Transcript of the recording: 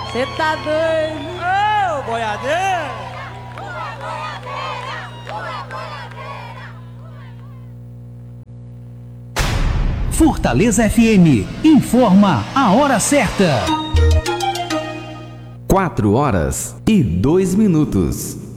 Você tá doido? Ô, boiadeiro! Fortaleza FM informa a hora certa. 4 horas e 2 minutos.